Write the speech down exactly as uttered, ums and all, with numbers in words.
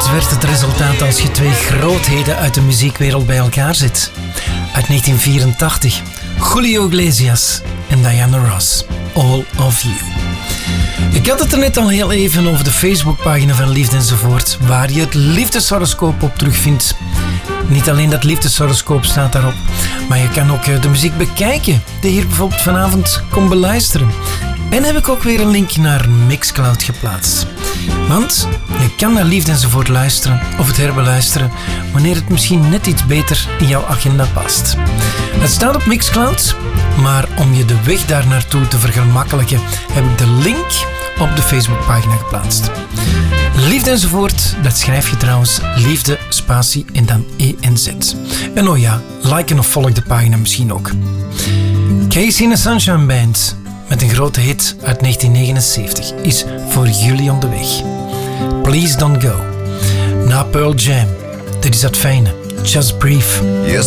Dit werd het resultaat als je twee grootheden uit de muziekwereld bij elkaar zet. Uit negentien vierentachtig, Julio Iglesias en Diana Ross, All of You. Ik had het er net al heel even over de Facebookpagina van Liefde enzovoort, waar je het liefdeshoroscoop op terugvindt. Niet alleen dat liefdeshoroscoop staat daarop, maar je kan ook de muziek bekijken die hier bijvoorbeeld vanavond kon beluisteren. En heb ik ook weer een link naar Mixcloud geplaatst. Want je kan naar Liefde enzovoort luisteren of het herbeluisteren wanneer het misschien net iets beter in jouw agenda past. Het staat op Mixcloud, maar om je de weg daar naartoe te vergemakkelijken heb ik de link op de Facebookpagina geplaatst. Liefde enzovoort, dat schrijf je trouwens liefde, spatie en dan E N Z. En oh ja, liken of volg de pagina misschien ook. Casey and the Sunshine Band met een grote hit uit negentien negenenzeventig is voor jullie onderweg. Please Don't Go. Na Pearl Jam, dit is dat fijne, Just Brief.